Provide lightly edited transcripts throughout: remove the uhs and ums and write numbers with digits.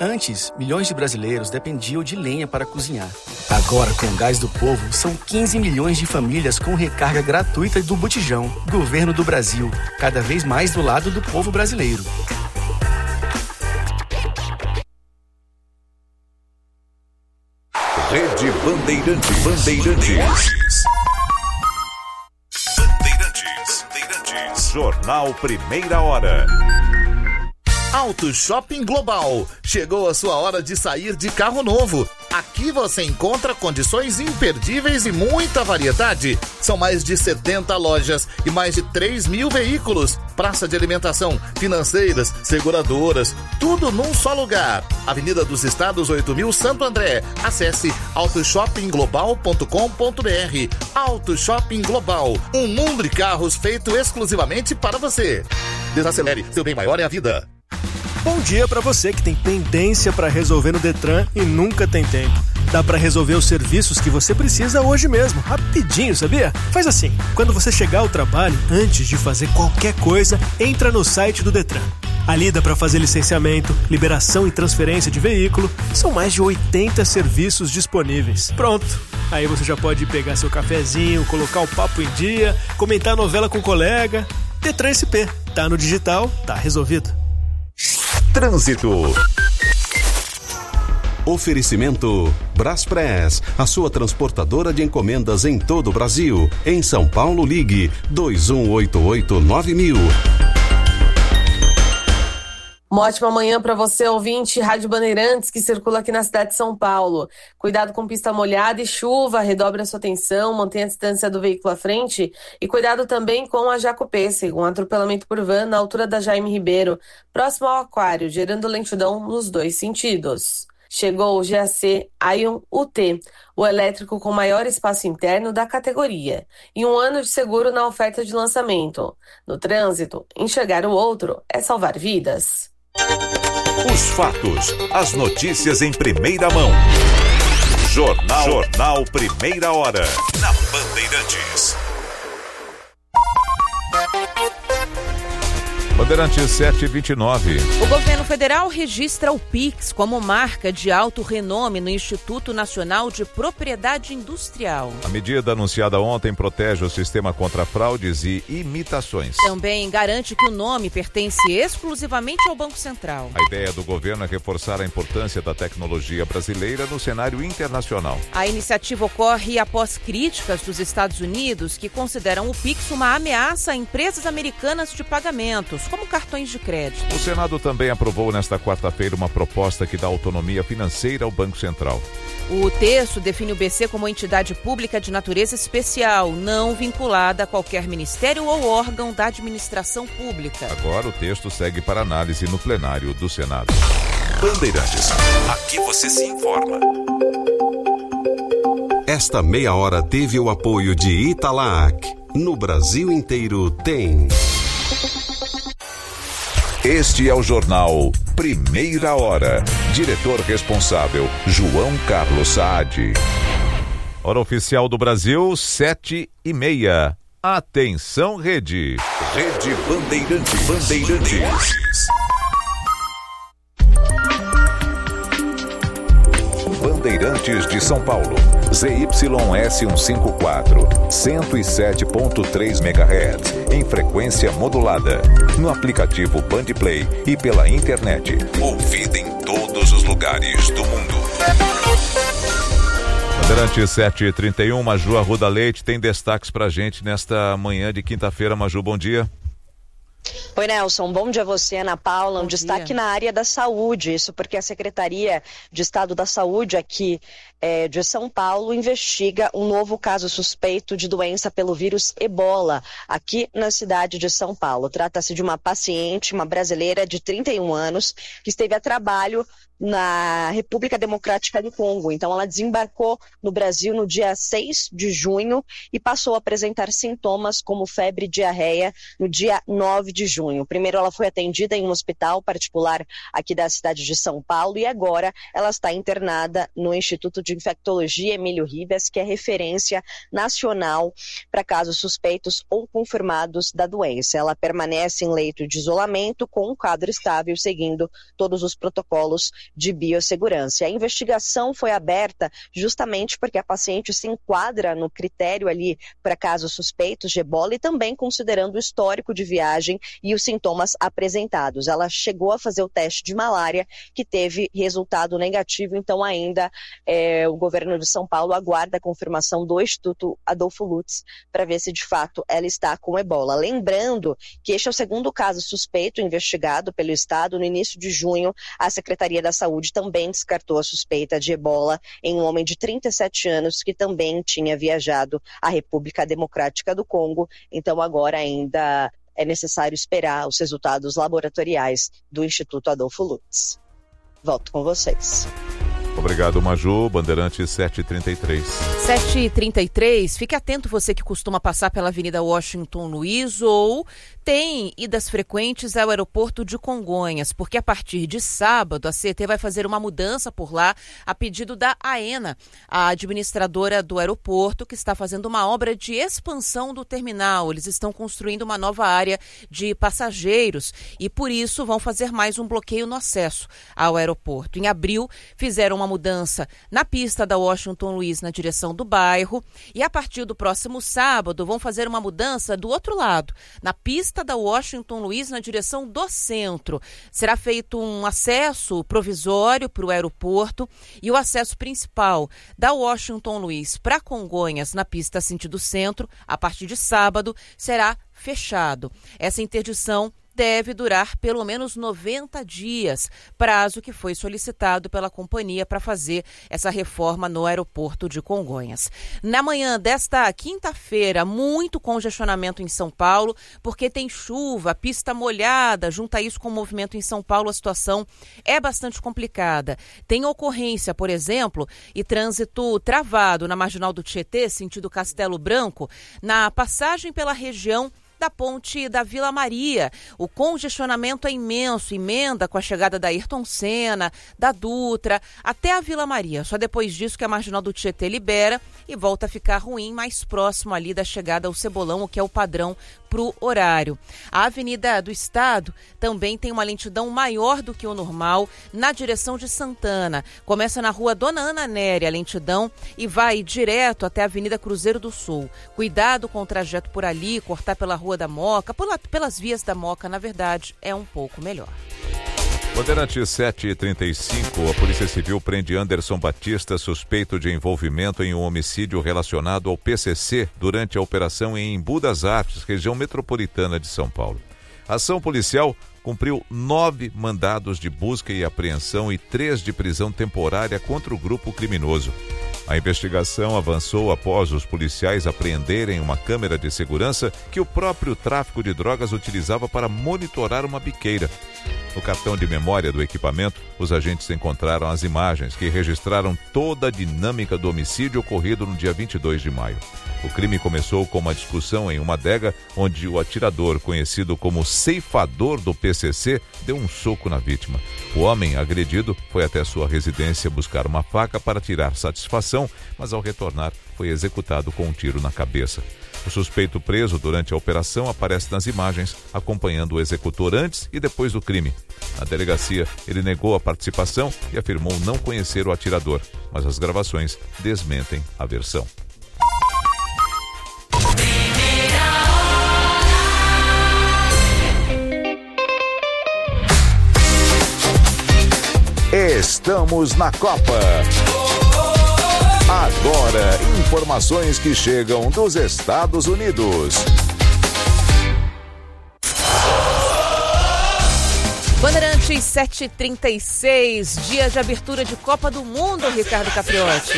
Antes, milhões de brasileiros dependiam de lenha para cozinhar. Agora, com o Gás do Povo, são 15 milhões de famílias com recarga gratuita do botijão. Governo do Brasil, cada vez mais do lado do povo brasileiro. Rede Bandeirantes. Jornal Primeira Hora. Auto Shopping Global. Chegou a sua hora de sair de carro novo. Aqui você encontra condições imperdíveis e muita variedade. São mais de 70 lojas e mais de 3 mil veículos. Praça de alimentação, financeiras, seguradoras, tudo num só lugar. Avenida dos Estados 8000, Santo André. Acesse autoshoppingglobal.com.br. Auto Shopping Global. Um mundo de carros feito exclusivamente para você. Desacelere, seu bem maior é a vida. Bom dia para você que tem pendência para resolver no Detran e nunca tem tempo. Dá para resolver os serviços que você precisa hoje mesmo, rapidinho, sabia? Faz assim, quando você chegar ao trabalho, antes de fazer qualquer coisa, entra no site do Detran. Ali dá para fazer licenciamento, liberação e transferência de veículo. São mais de 80 serviços disponíveis. Pronto! Aí você já pode pegar seu cafezinho, colocar o papo em dia, comentar a novela com o colega. Detran SP. Tá no digital, tá resolvido. Trânsito. Oferecimento Braspress, a sua transportadora de encomendas em todo o Brasil. Em São Paulo, ligue 2188-9000. Uma ótima manhã para você, ouvinte Rádio Bandeirantes, que circula aqui na cidade de São Paulo. Cuidado com pista molhada e chuva, redobre a sua atenção, mantenha a distância do veículo à frente e cuidado também com a Jacopêssego, um atropelamento por van na altura da Jaime Ribeiro, próximo ao Aquário, gerando lentidão nos dois sentidos. Chegou o GAC Ion UT, o elétrico com maior espaço interno da categoria, e 1 ano de seguro na oferta de lançamento. No trânsito, enxergar o outro é salvar vidas. Os fatos, as notícias em primeira mão. Jornal Primeira Hora, na Bandeirantes. Bandeirantes 729. O governo federal registra o Pix como marca de alto renome no Instituto Nacional de Propriedade Industrial. A medida anunciada ontem protege o sistema contra fraudes e imitações. Também garante que o nome pertence exclusivamente ao Banco Central. A ideia do governo é reforçar a importância da tecnologia brasileira no cenário internacional. A iniciativa ocorre após críticas dos Estados Unidos, que consideram o Pix uma ameaça a empresas americanas de pagamentos, como cartões de crédito. O Senado também aprovou nesta quarta-feira uma proposta que dá autonomia financeira ao Banco Central. O texto define o BC como entidade pública de natureza especial, não vinculada a qualquer ministério ou órgão da administração pública. Agora o texto segue para análise no plenário do Senado. Bandeirantes, aqui você se informa. Esta meia hora teve o apoio de Italac. No Brasil inteiro tem... Este é o Jornal Primeira Hora. Diretor responsável, João Carlos Saad. Hora oficial do Brasil, 7:30. Atenção, Rede. Rede Bandeirantes. Bandeirantes de São Paulo. ZYS154, 107.3 MHz, em frequência modulada. No aplicativo Bandplay e pela internet. Ouvida em todos os lugares do mundo. Bandeirantes 7:31, Maju Arruda Leite tem destaques pra gente nesta manhã de quinta-feira. Maju, bom dia. Oi, Nelson, bom dia a você, Ana Paula. Destaque na área da saúde, isso porque a Secretaria de Estado da Saúde aqui de São Paulo investiga um novo caso suspeito de doença pelo vírus Ebola, aqui na cidade de São Paulo. Trata-se de uma paciente, uma brasileira de 31 anos, que esteve a trabalho na República Democrática do Congo. Então, ela desembarcou no Brasil no dia 6 de junho e passou a apresentar sintomas como febre e diarreia no dia 9 9 de junho. Primeiro ela foi atendida em um hospital particular aqui da cidade de São Paulo e agora ela está internada no Instituto de Infectologia Emílio Ribas, que é referência nacional para casos suspeitos ou confirmados da doença. Ela permanece em leito de isolamento com um quadro estável, seguindo todos os protocolos de biossegurança. A investigação foi aberta justamente porque a paciente se enquadra no critério ali para casos suspeitos de ebola e também considerando o histórico de viagem e os sintomas apresentados. Ela chegou a fazer o teste de malária, que teve resultado negativo, então ainda o governo de São Paulo aguarda a confirmação do Instituto Adolfo Lutz para ver se de fato ela está com ebola. Lembrando que este é o segundo caso suspeito investigado pelo Estado. No início de junho, a Secretaria da Saúde também descartou a suspeita de ebola em um homem de 37 anos que também tinha viajado à República Democrática do Congo. Então agora ainda é necessário esperar os resultados laboratoriais do Instituto Adolfo Lutz. Volto com vocês. Obrigado, Maju. Bandeirantes 7h33. 7h33. Fique atento, você que costuma passar pela Avenida Washington Luiz ou tem idas frequentes ao aeroporto de Congonhas, porque a partir de sábado a CET vai fazer uma mudança por lá a pedido da AENA, a administradora do aeroporto, que está fazendo uma obra de expansão do terminal. Eles estão construindo uma nova área de passageiros e por isso vão fazer mais um bloqueio no acesso ao aeroporto. Em abril fizeram uma mudança na pista da Washington Luiz na direção do bairro e a partir do próximo sábado vão fazer uma mudança do outro lado, na pista da Washington Luiz na direção do centro. Será feito um acesso provisório para o aeroporto e o acesso principal da Washington Luiz para Congonhas na pista sentido centro, a partir de sábado, será fechado. Essa interdição deve durar pelo menos 90 dias, prazo que foi solicitado pela companhia para fazer essa reforma no aeroporto de Congonhas. Na manhã desta quinta-feira, muito congestionamento em São Paulo, porque tem chuva, pista molhada, junta isso com o movimento em São Paulo, a situação é bastante complicada. Tem ocorrência, por exemplo, e trânsito travado na Marginal do Tietê, sentido Castelo Branco, na passagem pela região da ponte da Vila Maria. O congestionamento é imenso, emenda com a chegada da Ayrton Senna, da Dutra, até a Vila Maria. Só depois disso que a Marginal do Tietê libera e volta a ficar ruim, mais próximo ali da chegada ao Cebolão, o que é o padrão para o horário. A Avenida do Estado também tem uma lentidão maior do que o normal na direção de Santana. Começa na rua Dona Ana Nery, a lentidão, e vai direto até a Avenida Cruzeiro do Sul. Cuidado com o trajeto por ali, cortar pela Rua da Moca, pelas vias da Moca, na verdade, é um pouco melhor. Bandeirantes 7h35, a Polícia Civil prende Anderson Batista, suspeito de envolvimento em um homicídio relacionado ao PCC durante a operação em Embu das Artes, região metropolitana de São Paulo. A ação policial cumpriu 9 mandados de busca e apreensão e 3 de prisão temporária contra o grupo criminoso. A investigação avançou após os policiais apreenderem uma câmera de segurança que o próprio tráfico de drogas utilizava para monitorar uma biqueira. No cartão de memória do equipamento, os agentes encontraram as imagens que registraram toda a dinâmica do homicídio ocorrido no dia 22 de maio. O crime começou com uma discussão em uma adega, onde o atirador, conhecido como ceifador do PCC, deu um soco na vítima. O homem agredido foi até sua residência buscar uma faca para tirar satisfação, mas ao retornar foi executado com um tiro na cabeça. O suspeito preso durante a operação aparece nas imagens, acompanhando o executor antes e depois do crime. Na delegacia, ele negou a participação e afirmou não conhecer o atirador, mas as gravações desmentem a versão. Estamos na Copa. Agora, informações que chegam dos Estados Unidos. Bandeirantes 7h36, dia de abertura de Copa do Mundo, Ricardo Capriotti.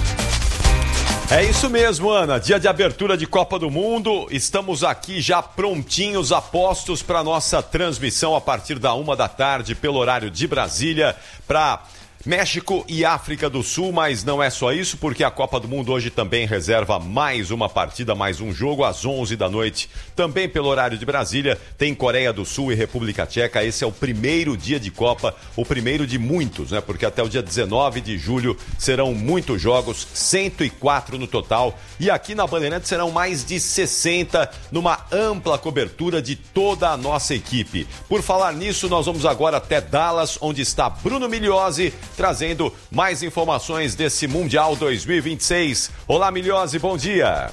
É isso mesmo, Ana. Dia de abertura de Copa do Mundo. Estamos aqui já prontinhos, apostos para nossa transmissão a partir da 1 da tarde, pelo horário de Brasília, para México e África do Sul, mas não é só isso, porque a Copa do Mundo hoje também reserva mais uma partida, mais um jogo às 11 da noite. Também pelo horário de Brasília, tem Coreia do Sul e República Tcheca. Esse é o primeiro dia de Copa, o primeiro de muitos, né? Porque até o dia 19 de julho serão muitos jogos, 104 no total. E aqui na Bandeirantes serão mais de 60, numa ampla cobertura de toda a nossa equipe. Por falar nisso, nós vamos agora até Dallas, onde está Bruno Migliozzi, trazendo mais informações desse Mundial 2026. Olá, Migliozzi, bom dia.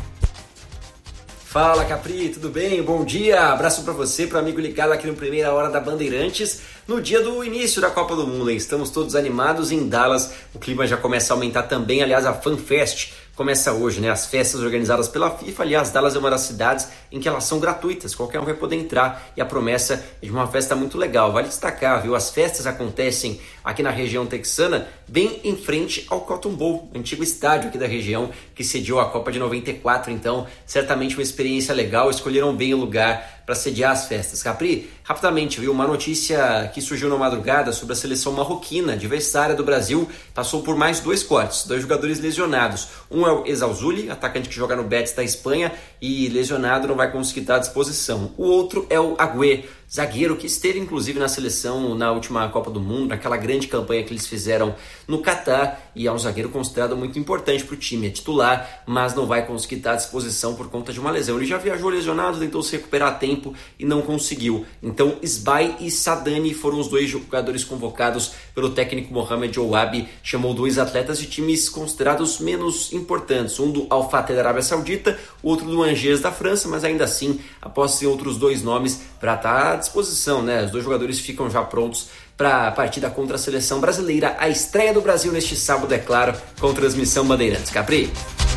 Fala, Capri, tudo bem? Bom dia, abraço pra você, pro amigo ligado aqui no Primeira Hora da Bandeirantes, no dia do início da Copa do Mundo, hein? Estamos todos animados em Dallas, o clima já começa a aumentar também, aliás, a FanFest começa hoje, né? As festas organizadas pela FIFA. Aliás, Dallas é uma das cidades em que elas são gratuitas, qualquer um vai poder entrar, e a promessa é de uma festa muito legal. Vale destacar, viu? As festas acontecem aqui na região texana, bem em frente ao Cotton Bowl, antigo estádio aqui da região que sediou a Copa de 94, então certamente uma experiência legal, escolheram bem o lugar para sediar as festas. Capri, rapidamente, viu? Uma notícia que surgiu na madrugada sobre a seleção marroquina, adversária do Brasil, passou por mais 2 cortes, 2 jogadores lesionados. Um é o Ezauzuli, atacante que joga no Betis da Espanha, e lesionado, não vai conseguir estar à disposição. O outro é o Agüé, zagueiro que esteve inclusive na seleção na última Copa do Mundo, naquela grande campanha que eles fizeram no Catar, e é um zagueiro considerado muito importante para o time, é titular, mas não vai conseguir estar à disposição por conta de uma lesão. Ele já viajou lesionado, tentou se recuperar a tempo e não conseguiu. Então Sbai e Sadani foram os 2 jogadores convocados pelo técnico Mohamed Ouabi, chamou 2 atletas de times considerados menos importantes, um do Al Fateh da Arábia Saudita, outro do Angers da França, mas ainda assim apostam em outros 2 nomes para estar à disposição, né? Os 2 jogadores ficam já prontos para a partida contra a seleção brasileira, a estreia do Brasil neste sábado, é claro, com transmissão Bandeirantes. Capri.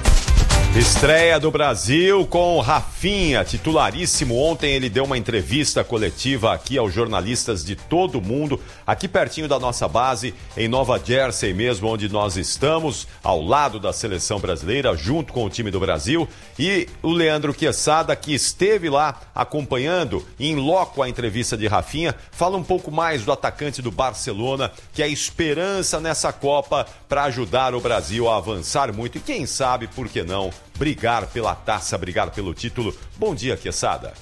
Estreia do Brasil com Rafinha, titularíssimo. Ontem ele deu uma entrevista coletiva aqui aos jornalistas de todo o mundo, aqui pertinho da nossa base, em Nova Jersey mesmo, onde nós estamos, ao lado da seleção brasileira, junto com o time do Brasil. E o Leandro Quesada, que esteve lá acompanhando em loco a entrevista de Rafinha, fala um pouco mais do atacante do Barcelona, que é a esperança nessa Copa para ajudar o Brasil a avançar muito e quem sabe, por que não, brigar pela taça, brigar pelo título. Bom dia, Quesada.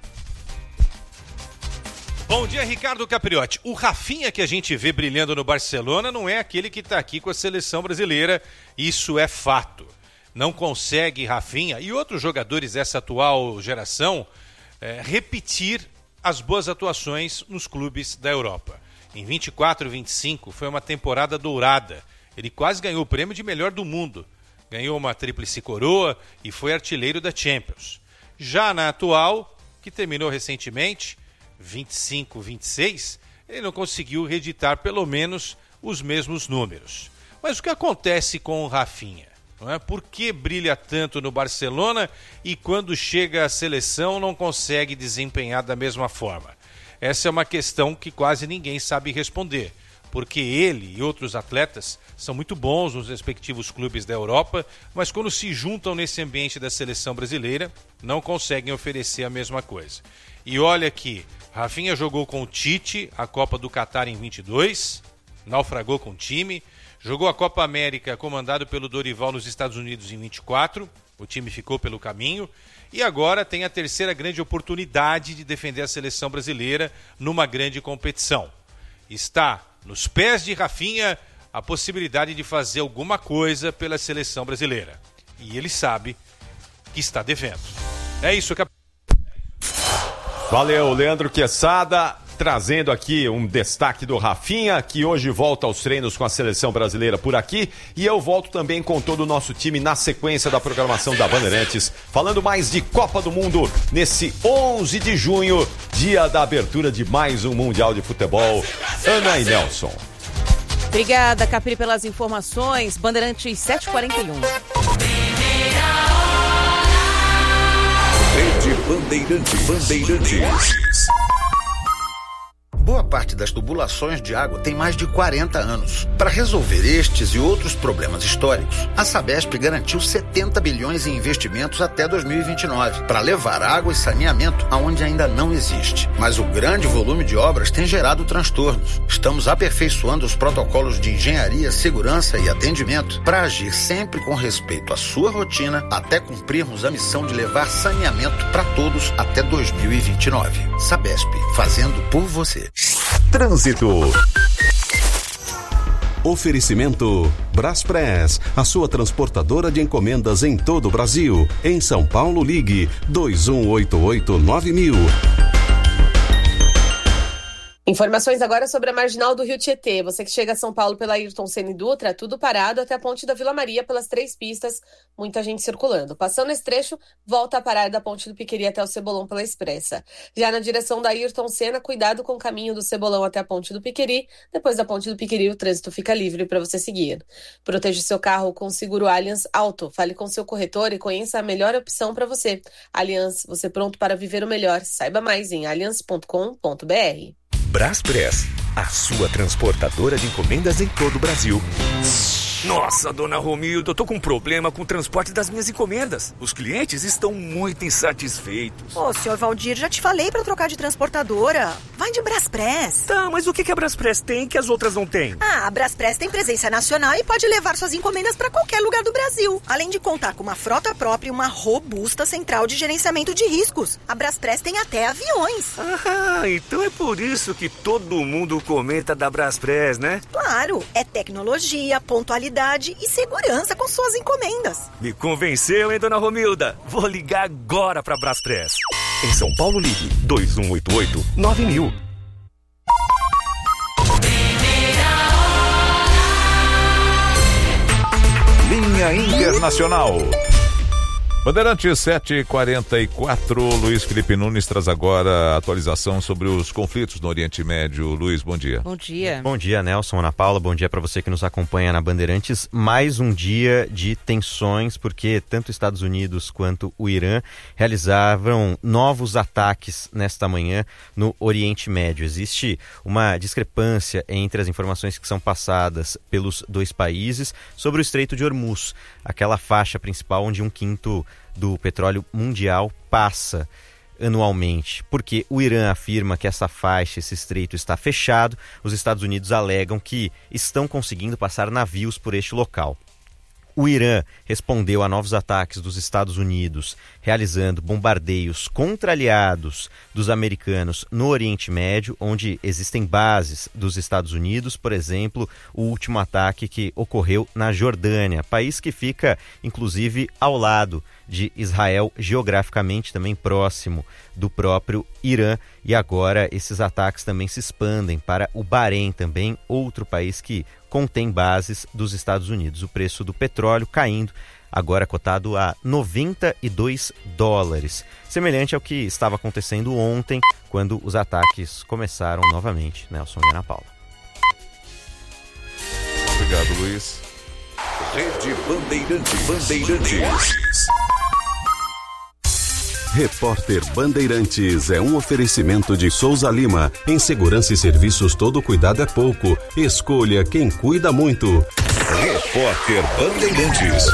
Bom dia, Ricardo Capriotti. O Rafinha que a gente vê brilhando no Barcelona não é aquele que está aqui com a seleção brasileira. Isso é fato. Não consegue Rafinha e outros jogadores dessa atual geração repetir as boas atuações nos clubes da Europa. Em 24 e 25 foi uma temporada dourada. Ele quase ganhou o prêmio de melhor do mundo. Ganhou uma tríplice coroa e foi artilheiro da Champions. Já na atual, que terminou recentemente, 25-26, ele não conseguiu reeditar pelo menos os mesmos números. Mas o que acontece com o Rafinha? Não é? Por que brilha tanto no Barcelona e quando chega à seleção não consegue desempenhar da mesma forma? Essa é uma questão que quase ninguém sabe responder. Porque ele e outros atletas são muito bons nos respectivos clubes da Europa, mas quando se juntam nesse ambiente da seleção brasileira, não conseguem oferecer a mesma coisa. E olha aqui, Rafinha jogou com o Tite a Copa do Catar em 22, naufragou com o time, jogou a Copa América comandado pelo Dorival nos Estados Unidos em 24, o time ficou pelo caminho, e agora tem a terceira grande oportunidade de defender a seleção brasileira numa grande competição. Está nos pés de Rafinha a possibilidade de fazer alguma coisa pela seleção brasileira. E ele sabe que está devendo. É isso, Valeu, Leandro Quesada, trazendo aqui um destaque do Rafinha, que hoje volta aos treinos com a seleção brasileira por aqui. E eu volto também com todo o nosso time na sequência da programação da Bandeirantes, falando mais de Copa do Mundo nesse 11 de junho, dia da abertura de mais um Mundial de Futebol. Ana e Nelson. Obrigada, Capri, pelas informações. Bandeirantes 7h41. Rede Bandeirantes. Boa parte das tubulações de água tem mais de 40 anos. Para resolver estes e outros problemas históricos, a Sabesp garantiu 70 bilhões em investimentos até 2029, para levar água e saneamento aonde ainda não existe. Mas o grande volume de obras tem gerado transtornos. Estamos aperfeiçoando os protocolos de engenharia, segurança e atendimento para agir sempre com respeito à sua rotina até cumprirmos a missão de levar saneamento para todos até 2029. Sabesp, fazendo por você. Trânsito. Oferecimento Braspress, a sua transportadora de encomendas em todo o Brasil. Em São Paulo, ligue 2188-9000. Informações agora sobre a marginal do Rio Tietê. Você que chega a São Paulo pela Ayrton Senna e Dutra, tudo parado até a ponte da Vila Maria pelas 3 pistas, muita gente circulando. Passando esse trecho, volta a parar da ponte do Piqueri até o Cebolão pela Expressa. Já na direção da Ayrton Senna, cuidado com o caminho do Cebolão até a ponte do Piqueri. Depois da ponte do Piqueri, o trânsito fica livre para você seguir. Proteja seu carro com o seguro Allianz Auto. Fale com seu corretor e conheça a melhor opção para você. Allianz, você pronto para viver o melhor. Saiba mais em allianz.com.br. Braspress, a sua transportadora de encomendas em todo o Brasil. Nossa, dona Romilda, eu tô com um problema com o transporte das minhas encomendas. Os clientes estão muito insatisfeitos. Ô, senhor Valdir, já te falei pra trocar de transportadora. Vai de Braspress. Tá, mas o que a Braspress tem que as outras não têm? Ah, a Braspress tem presença nacional e pode levar suas encomendas pra qualquer lugar do Brasil. Além de contar com uma frota própria e uma robusta central de gerenciamento de riscos. A Braspress tem até aviões. Ah, então é por isso que todo mundo comenta da Braspress, né? Claro, é tecnologia, pontualidade e segurança com suas encomendas. Me convenceu, hein, dona Romilda? Vou ligar agora pra Braspress. Em São Paulo, ligue 2188-9000. Linha Internacional. Bandeirantes 7h44, Luiz Felipe Nunes traz agora a atualização sobre os conflitos no Oriente Médio. Luiz, bom dia. Bom dia. Bom dia, Nelson, Ana Paula, bom dia para você que nos acompanha na Bandeirantes. Mais um dia de tensões, porque tanto os Estados Unidos quanto o Irã realizavam novos ataques nesta manhã no Oriente Médio. Existe uma discrepância entre as informações que são passadas pelos dois países sobre o Estreito de Hormuz, aquela faixa principal onde 1/5 do petróleo mundial passa anualmente. Porque o Irã afirma que essa faixa, esse estreito está fechado, os Estados Unidos alegam que estão conseguindo passar navios por este local. O Irã respondeu a novos ataques dos Estados Unidos, realizando bombardeios contra aliados dos americanos no Oriente Médio, onde existem bases dos Estados Unidos, por exemplo, o último ataque que ocorreu na Jordânia, país que fica, inclusive, ao lado de Israel, geograficamente também próximo do próprio Irã, e agora esses ataques também se expandem para o Bahrein, também outro país que contém bases dos Estados Unidos. O preço do petróleo caindo, agora cotado a $92, semelhante ao que estava acontecendo ontem, quando os ataques começaram novamente. Nelson e Ana Paula. Obrigado, Luiz. Rede Bandeirantes. Repórter Bandeirantes é um oferecimento de Souza Lima. Em segurança e serviços, todo cuidado é pouco. Escolha quem cuida muito. Repórter Bandeirantes.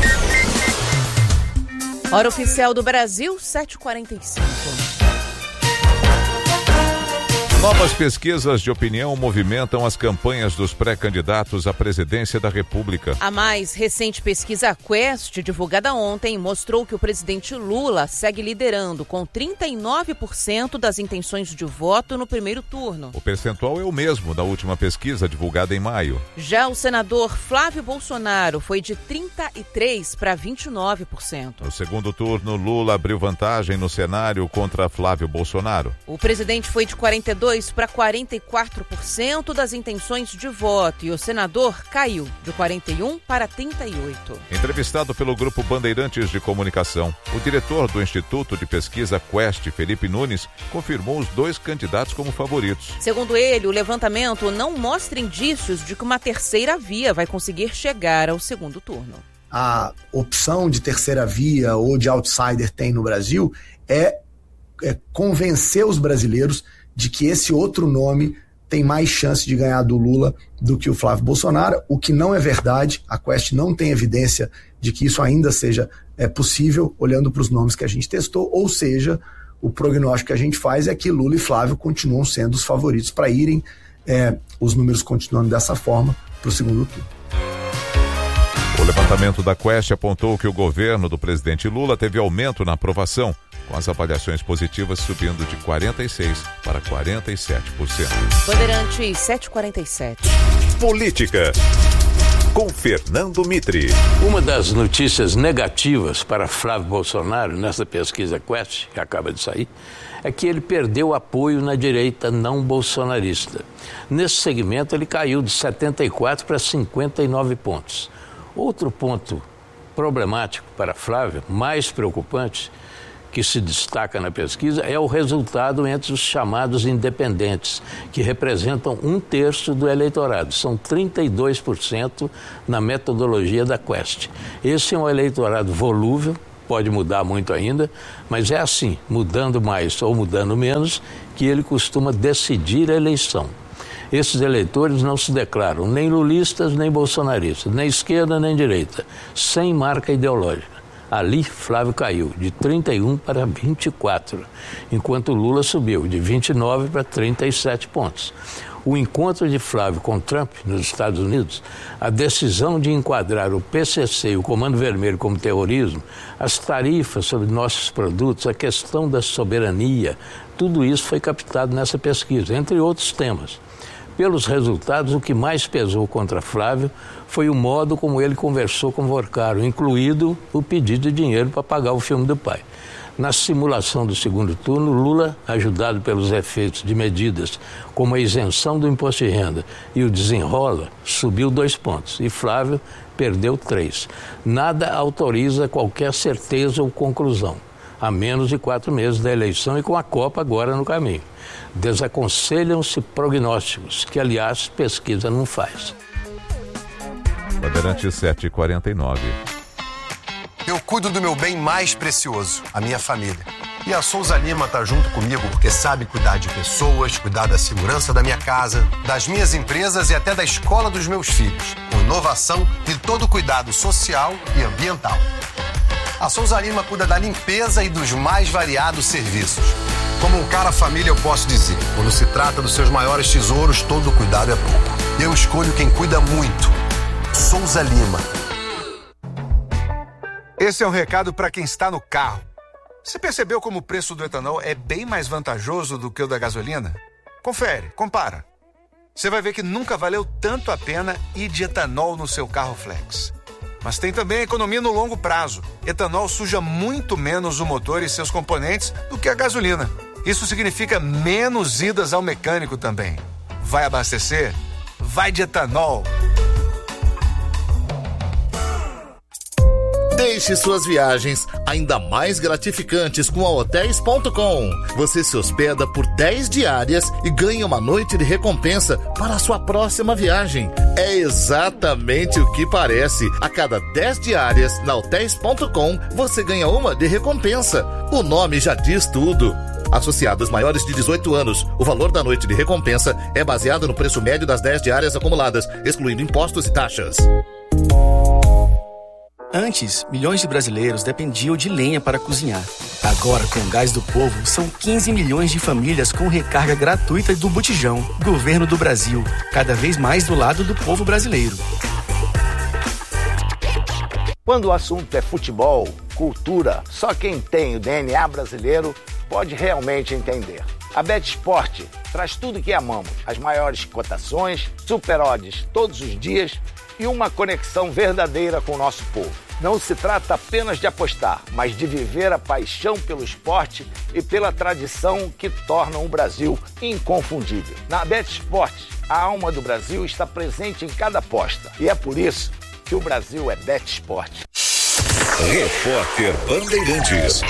Hora oficial do Brasil, 7h45. Novas pesquisas de opinião movimentam as campanhas dos pré-candidatos à presidência da República. A mais recente pesquisa Quest, divulgada ontem, mostrou que o presidente Lula segue liderando com 39% das intenções de voto no primeiro turno. O percentual é o mesmo da última pesquisa divulgada em maio. Já o senador Flávio Bolsonaro foi de 33% para 29%. No segundo turno, Lula abriu vantagem no cenário contra Flávio Bolsonaro. O presidente foi de 42% para 44% das intenções de voto e o senador caiu de 41% para 38%. Entrevistado pelo Grupo Bandeirantes de Comunicação, o diretor do Instituto de Pesquisa Quest, Felipe Nunes, confirmou os dois candidatos como favoritos. Segundo ele, o levantamento não mostra indícios de que uma terceira via vai conseguir chegar ao segundo turno. A opção de terceira via ou de outsider tem no Brasil é convencer os brasileiros de que esse outro nome tem mais chance de ganhar do Lula do que o Flávio Bolsonaro, o que não é verdade. A Quest não tem evidência de que isso ainda seja possível, olhando para os nomes que a gente testou, ou seja, o prognóstico que a gente faz é que Lula e Flávio continuam sendo os favoritos para irem, os números continuando dessa forma, para o segundo turno. O levantamento da Quest apontou que o governo do presidente Lula teve aumento na aprovação, com as avaliações positivas subindo de 46% para 47%. Bandeirantes 747. Política, com Fernando Mitre. Uma das notícias negativas para Flávio Bolsonaro nessa pesquisa Quest, que acaba de sair, é que ele perdeu apoio na direita não bolsonarista. Nesse segmento ele caiu de 74 para 59 pontos. Outro ponto problemático para Flávio, mais preocupante, que se destaca na pesquisa, é o resultado entre os chamados independentes, que representam 1/3 do eleitorado. São 32% na metodologia da Quest. Esse é um eleitorado volúvel, pode mudar muito ainda, mas é assim, mudando mais ou mudando menos, que ele costuma decidir a eleição. Esses eleitores não se declaram nem lulistas, nem bolsonaristas, nem esquerda, nem direita, sem marca ideológica. Ali, Flávio caiu de 31 para 24, enquanto Lula subiu de 29 para 37 pontos. O encontro de Flávio com Trump nos Estados Unidos, a decisão de enquadrar o PCC e o Comando Vermelho como terrorismo, as tarifas sobre nossos produtos, a questão da soberania, tudo isso foi captado nessa pesquisa, entre outros temas. Pelos resultados, o que mais pesou contra Flávio foi o modo como ele conversou com Vorcaro, incluído o pedido de dinheiro para pagar o filme do pai. Na simulação do segundo turno, Lula, ajudado pelos efeitos de medidas como a isenção do imposto de renda e o desenrola, subiu 2 pontos e Flávio perdeu 3. Nada autoriza qualquer certeza ou conclusão, a menos de 4 meses da eleição e com a Copa agora no caminho. Desaconselham-se prognósticos, que, aliás, pesquisa não faz. Bandeirante 749. Eu cuido do meu bem mais precioso, a minha família. E a Souza Lima tá junto comigo porque sabe cuidar de pessoas, cuidar da segurança da minha casa, das minhas empresas e até da escola dos meus filhos, com inovação e todo o cuidado social e ambiental. A Souza Lima cuida da limpeza e dos mais variados serviços. Como um cara família, eu posso dizer, quando se trata dos seus maiores tesouros, todo cuidado é pouco. Eu escolho quem cuida muito. Souza Lima. Esse é um recado para quem está no carro. Você percebeu como o preço do etanol é bem mais vantajoso do que o da gasolina? Confere, compara. Você vai ver que nunca valeu tanto a pena ir de etanol no seu carro flex. Mas tem também a economia no longo prazo. Etanol suja muito menos o motor e seus componentes do que a gasolina. Isso significa menos idas ao mecânico também. Vai abastecer? Vai de etanol. Deixe suas viagens ainda mais gratificantes com a Hotéis.com. Você se hospeda por 10 diárias e ganha uma noite de recompensa para a sua próxima viagem. É exatamente o que parece. A cada 10 diárias na Hotéis.com, você ganha uma de recompensa. O nome já diz tudo. Associados maiores de 18 anos, o valor da noite de recompensa é baseado no preço médio das 10 diárias acumuladas, excluindo impostos e taxas. Antes, milhões de brasileiros dependiam de lenha para cozinhar. Agora, com o Gás do Povo, são 15 milhões de famílias com recarga gratuita do Botijão. Governo do Brasil, cada vez mais do lado do povo brasileiro. Quando o assunto é futebol, cultura, só quem tem o DNA brasileiro pode realmente entender. A BetSport traz tudo que amamos, as maiores cotações, super odds todos os dias e uma conexão verdadeira com o nosso povo. Não se trata apenas de apostar, mas de viver a paixão pelo esporte e pela tradição que tornam o Brasil inconfundível. Na BetSport, a alma do Brasil está presente em cada aposta e é por isso que o Brasil é BetSport. Repórter Bandeirantes.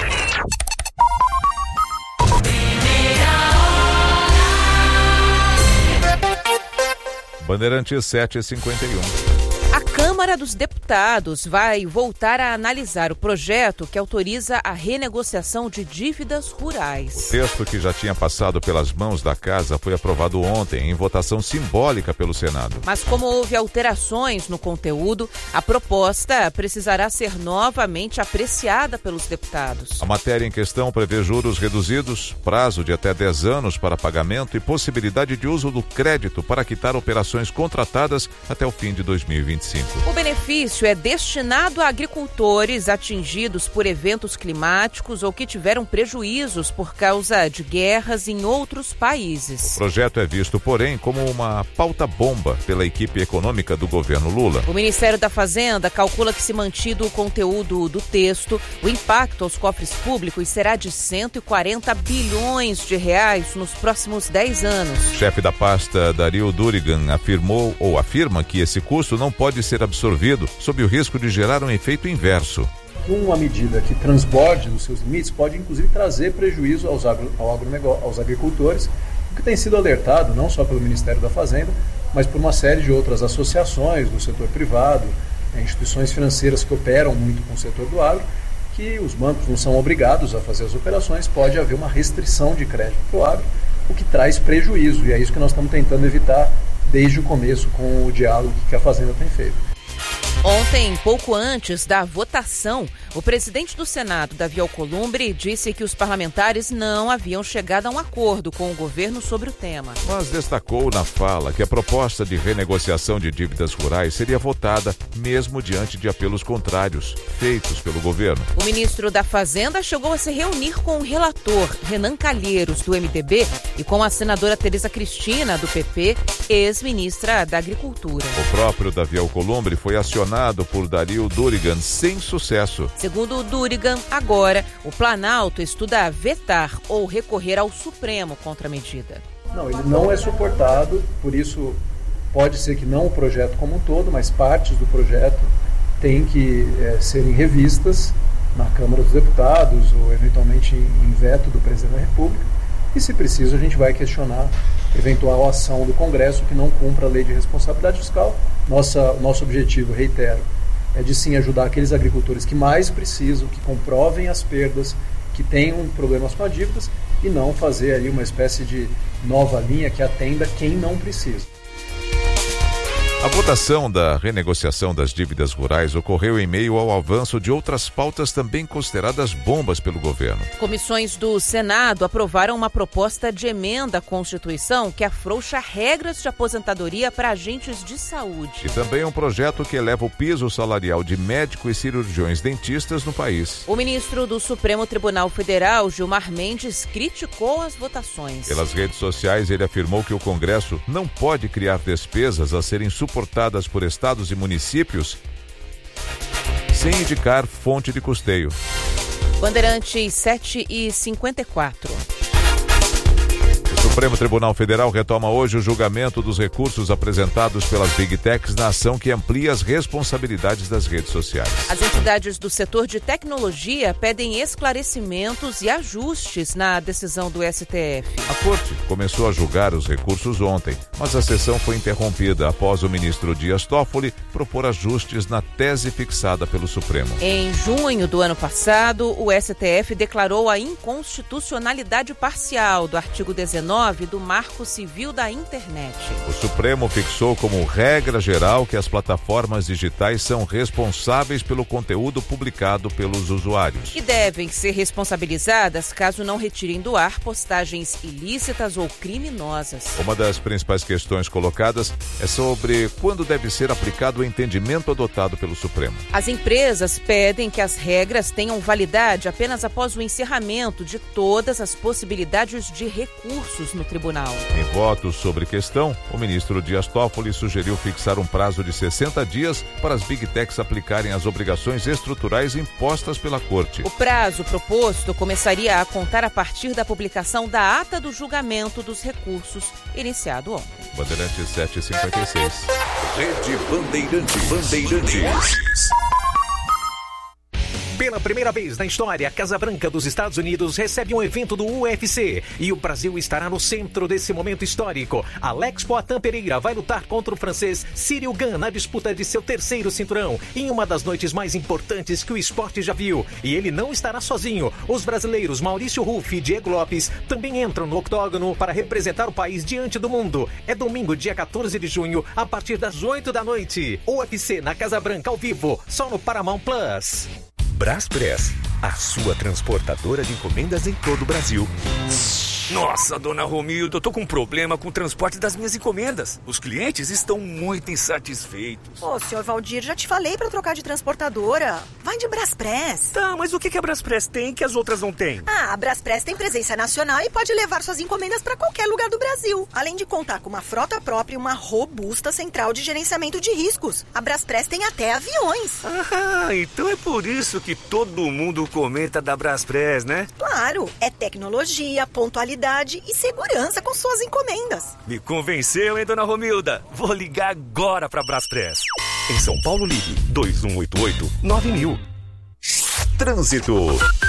Bandeirantes 751. A Câmara dos Deputados vai voltar a analisar o projeto que autoriza a renegociação de dívidas rurais. O texto, que já tinha passado pelas mãos da Casa, foi aprovado ontem em votação simbólica pelo Senado. Mas como houve alterações no conteúdo, a proposta precisará ser novamente apreciada pelos deputados. A matéria em questão prevê juros reduzidos, prazo de até 10 anos para pagamento e possibilidade de uso do crédito para quitar operações contratadas até o fim de 2025. O benefício é destinado a agricultores atingidos por eventos climáticos ou que tiveram prejuízos por causa de guerras em outros países. O projeto é visto, porém, como uma pauta-bomba pela equipe econômica do governo Lula. O Ministério da Fazenda calcula que, se mantido o conteúdo do texto, o impacto aos cofres públicos será de 140 bilhões de reais nos próximos 10 anos. O chefe da pasta, Dario Durigan, afirma que esse custo não pode ser absorvido sob o risco de gerar um efeito inverso. Uma medida que transborde nos seus limites pode inclusive trazer prejuízo aos agricultores, o que tem sido alertado não só pelo Ministério da Fazenda, mas por uma série de outras associações do setor privado, instituições financeiras que operam muito com o setor do agro, que os bancos não são obrigados a fazer as operações, pode haver uma restrição de crédito para o agro, o que traz prejuízo, e é isso que nós estamos tentando evitar desde o começo com o diálogo que a Fazenda tem feito. Ontem, pouco antes da votação, o presidente do Senado, Davi Alcolumbre, disse que os parlamentares não haviam chegado a um acordo com o governo sobre o tema. Mas destacou na fala que a proposta de renegociação de dívidas rurais seria votada mesmo diante de apelos contrários feitos pelo governo. O ministro da Fazenda chegou a se reunir com o relator Renan Calheiros, do MDB, e com a senadora Tereza Cristina, do PP, ex-ministra da Agricultura. O próprio Davi Alcolumbre foi acionado por Dario Durigan sem sucesso. Segundo o Durigan, agora o Planalto estuda vetar ou recorrer ao Supremo contra a medida. Não, ele não é suportado, por isso pode ser que não o projeto como um todo, mas partes do projeto têm que serem revistas na Câmara dos Deputados ou eventualmente em veto do presidente da República. E, se preciso, a gente vai questionar eventual ação do Congresso que não cumpra a lei de responsabilidade fiscal. Nosso objetivo, reitero, é de sim ajudar aqueles agricultores que mais precisam, que comprovem as perdas, que tenham problemas com as dívidas, e não fazer aí uma espécie de nova linha que atenda quem não precisa. A votação da renegociação das dívidas rurais ocorreu em meio ao avanço de outras pautas também consideradas bombas pelo governo. Comissões do Senado aprovaram uma proposta de emenda à Constituição que afrouxa regras de aposentadoria para agentes de saúde. E também um projeto que eleva o piso salarial de médicos e cirurgiões dentistas no país. O ministro do Supremo Tribunal Federal, Gilmar Mendes, criticou as votações. Pelas redes sociais, ele afirmou que o Congresso não pode criar despesas a serem suportadas por estados e municípios sem indicar fonte de custeio. Bandeirantes 7h54. O Supremo Tribunal Federal retoma hoje o julgamento dos recursos apresentados pelas Big Techs na ação que amplia as responsabilidades das redes sociais. As entidades do setor de tecnologia pedem esclarecimentos e ajustes na decisão do STF. A Corte começou a julgar os recursos ontem, mas a sessão foi interrompida após o ministro Dias Toffoli propor ajustes na tese fixada pelo Supremo. Em junho do ano passado, o STF declarou a inconstitucionalidade parcial do artigo 19 do Marco Civil da Internet. O Supremo fixou como regra geral que as plataformas digitais são responsáveis pelo conteúdo publicado pelos usuários. E devem ser responsabilizadas caso não retirem do ar postagens ilícitas ou criminosas. Uma das principais questões colocadas é sobre quando deve ser aplicado o entendimento adotado pelo Supremo. As empresas pedem que as regras tenham validade apenas após o encerramento de todas as possibilidades de recursos no tribunal. Em votos sobre questão, o ministro Dias Toffoli sugeriu fixar um prazo de 60 dias para as Big Techs aplicarem as obrigações estruturais impostas pela Corte. O prazo proposto começaria a contar a partir da publicação da ata do julgamento dos recursos, iniciado ontem. Bandeirantes 7h56. Rede Bandeirantes. Pela primeira vez na história, a Casa Branca dos Estados Unidos recebe um evento do UFC e o Brasil estará no centro desse momento histórico. Alex Poatan Pereira vai lutar contra o francês Cyril Gane na disputa de seu terceiro cinturão, em uma das noites mais importantes que o esporte já viu. E ele não estará sozinho. Os brasileiros Maurício Ruff e Diego Lopes também entram no octógono para representar o país diante do mundo. É domingo, dia 14 de junho, a partir das 8 da noite. UFC na Casa Branca ao vivo, só no Paramount Plus. Braspress, a sua transportadora de encomendas em todo o Brasil. Nossa, dona Romilda, eu tô com um problema com o transporte das minhas encomendas. Os clientes estão muito insatisfeitos. Ô, senhor Valdir, já te falei pra trocar de transportadora. Vai de Braspress. Tá, mas o que a Braspress tem que as outras não têm? Ah, a Braspress tem presença nacional e pode levar suas encomendas pra qualquer lugar do Brasil. Além de contar com uma frota própria e uma robusta central de gerenciamento de riscos. A Braspress tem até aviões. Ah, então é por isso que todo mundo comenta da Braspress, né? Claro, é tecnologia, pontualidade e segurança com suas encomendas. Me convenceu, hein, dona Romilda? Vou ligar agora pra Braspress. Em São Paulo, ligue 2188-9000. Trânsito.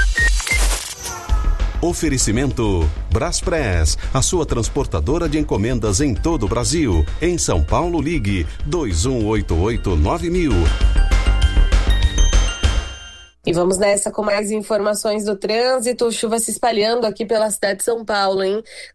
Oferecimento Braspress, a sua transportadora de encomendas em todo o Brasil. Em São Paulo, ligue 2188-9000. E vamos nessa com mais informações do trânsito. Chuva se espalhando aqui pela cidade de São Paulo, hein?